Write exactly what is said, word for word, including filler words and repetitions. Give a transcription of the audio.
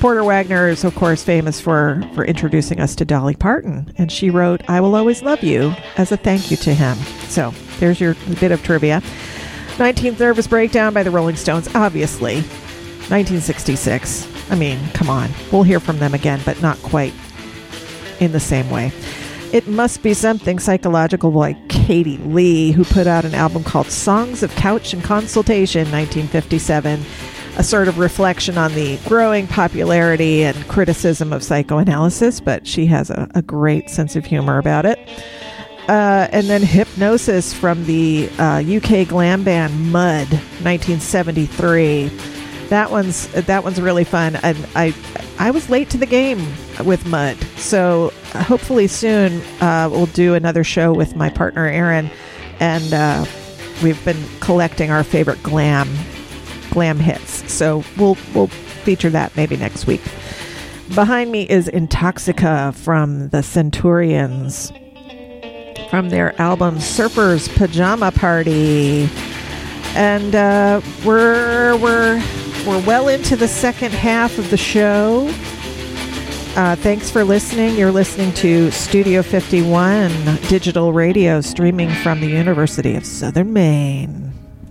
Porter Wagoner is, of course, famous for, for introducing us to Dolly Parton, and she wrote I Will Always Love You as a thank you to him. So there's your bit of trivia. nineteenth Nervous Breakdown by the Rolling Stones, obviously. nineteen sixty-six. I mean, come on. We'll hear from them again, but not quite in the same way. It Must Be Something Psychological by Katie Lee, who put out an album called Songs of Couch and Consultation, nineteen fifty-seven. A sort of reflection on the growing popularity and criticism of psychoanalysis, but she has a, a great sense of humor about it. Uh, and then Hypnosis from the uh, U K glam band Mud, nineteen seventy-three. That one's that one's really fun, and I I was late to the game with Mud, so hopefully soon uh, we'll do another show with my partner Aaron, and uh, we've been collecting our favorite glam glam hits, so we'll we'll feature that maybe next week. Behind me is Intoxica from the Centurions, from their album Surfer's Pajama Party, and uh, we're we're we're well into the second half of the show. Uh, thanks for listening. You're listening to Studio fifty-one Digital Radio, streaming from the University of Southern Maine.